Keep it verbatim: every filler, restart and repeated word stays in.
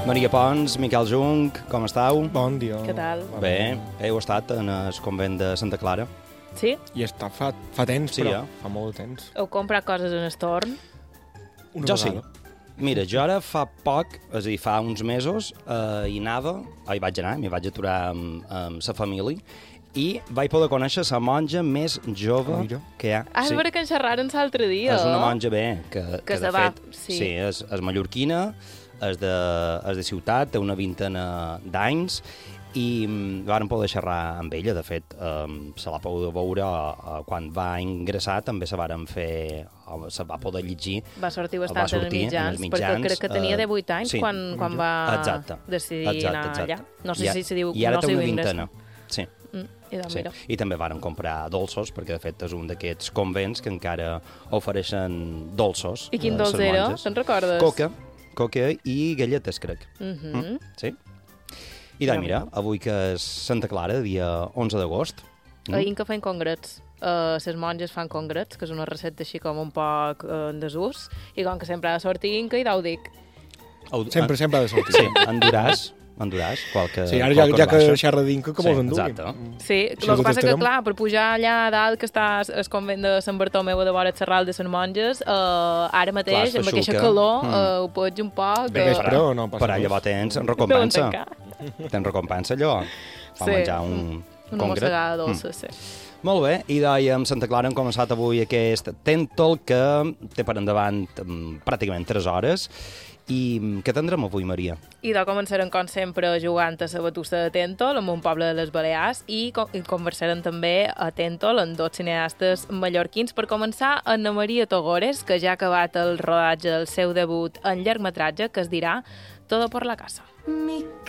Maria Pons, Miquel Jung, com estàu? Bon dia. Què tal? Bé, heu estat en el convent de Santa Clara? Sí? I està fa, fa temps, Sí, però eh? fa molt de temps. Heu comprat coses en el torn? Una Jo sí. vegada. Mira, jo ara fa poc, és a dir, fa uns mesos, eh, hi anava, oh, hi vaig anar, m'hi vaig aturar amb, amb la família, i vaig poder conèixer la monja més jove Ah, mira. que hi ha. Ah, és vera que en xerraren l'altre dia. És una monja bé, que, Que de se va, fet, sí. sí, és, és mallorquina, és de, és de ciutat, té una vintena d'anys, i mm, vàrem poder xerrar amb ella. De fet, um, se la poder veure uh, quan va ingressar, també se varen fer, uh, se va poder llegir. Va sortir Va bastant sortir en, en els mitjans, els mitjans, perquè crec que tenia eh, divuit anys sí. quan, quan va Exacte. decidir Exacte, anar exacte. allà. No sé I, si se diu... I ara no té sé una diu ingrés. vintena. Sí. Mm, i doncs, Sí. mira. I també varen comprar dolços, perquè de fet és un d'aquests convents que encara ofereixen dolços. I quin a dolç les era? monges. Te'n recordes? Coca, coca i galletes, crec. Mhm. Mm? Sí? I doncs, mira, avui que és Santa Clara, dia onze d'agost. Mm? Ahir que feien congrets. Uh, les monges fan congrets, que és una recepta així com un poc uh, en desús, i com que sempre ha de sortir Inca, i d'au dic. Au- Sempre, sempre ha de sortir. Sí, enduràs, enduràs, qualque... Sí, ara ja, qualque ja que baixa. xerra d'Inca, que Sí, vols endur. exacte. Sí, Si el algú que passa que, t'estarem- clar, per pujar allà a dalt, que està el convent de Sant Bartomeu de vora el Serral de les Monges, uh, ara mateix, Clar, es amb aquesta feixuca. calor, Mm. uh, ho pots un poc... Bé, uh, espera, o no passa Per allà res? tens deuen recompensa. tancar. Tens recompensa, allò. Va Sí. menjar un Una congret. mossegada dolça, sí. Molt bé, i dèiem, Santa Clara hem començat avui aquest Tentol que té per endavant mm, pràcticament tres hores. I mm, què tindrem avui, Maria? I de començarem, com sempre, jugant a la batussa de Tèntol, en un poble de les Balears, i, co i conversarem també a Tèntol amb dos cineastes mallorquins. Per començar, Anna Maria Togores, que ja ha acabat el rodatge del seu debut en llargmetratge, que es dirà Todo por la casa. Mi